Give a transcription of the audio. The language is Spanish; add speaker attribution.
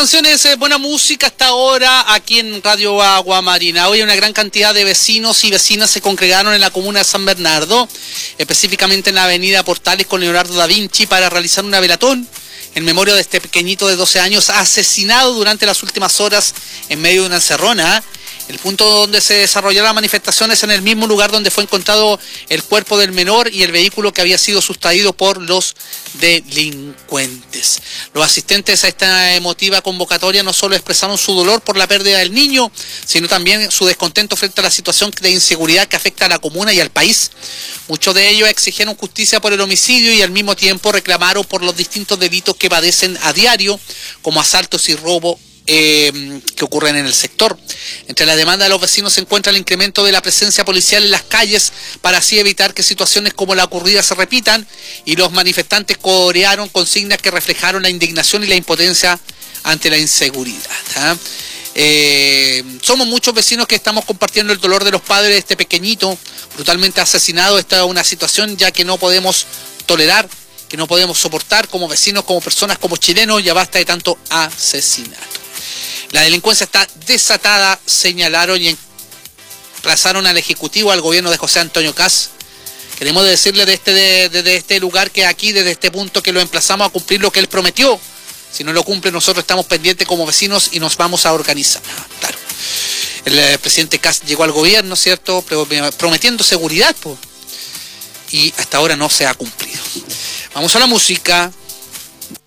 Speaker 1: canciones, buena música hasta ahora aquí en Radio Agua Marina. Hoy una gran cantidad de vecinos y vecinas se congregaron en la comuna de San Bernardo, específicamente en la avenida Portales con Leonardo da Vinci, para realizar una velatón en memoria de este pequeñito de 12 años asesinado durante las últimas horas en medio de una encerrona. El punto donde se desarrollaron las manifestaciones en el mismo lugar donde fue encontrado el cuerpo del menor y el vehículo que había sido sustraído por los delincuentes. Los asistentes a esta emotiva convocatoria no solo expresaron su dolor por la pérdida del niño, sino también su descontento frente a la situación de inseguridad que afecta a la comuna y al país. Muchos de ellos exigieron justicia por el homicidio y al mismo tiempo reclamaron por los distintos delitos que padecen a diario, como asaltos y robo que ocurren en el sector. Entre la demanda de los vecinos se encuentra el incremento de la presencia policial en las calles para así evitar que situaciones como la ocurrida se repitan, y los manifestantes corearon consignas que reflejaron la indignación y la impotencia ante la inseguridad. Somos muchos vecinos que estamos compartiendo el dolor de los padres de este pequeñito brutalmente asesinado. Esta es una situación ya que no podemos tolerar, que no podemos soportar como vecinos, como personas, como chilenos. Ya basta de tanto asesinato. La delincuencia está desatada, señalaron, y emplazaron al Ejecutivo, al gobierno de José Antonio Kast. Queremos decirle desde este lugar que aquí, desde este punto, que lo emplazamos a cumplir lo que él prometió. Si no lo cumple, nosotros estamos pendientes como vecinos y nos vamos a organizar. Claro. El presidente Kast llegó al gobierno, ¿cierto?, prometiendo seguridad, y hasta ahora no se ha cumplido. Vamos a la música.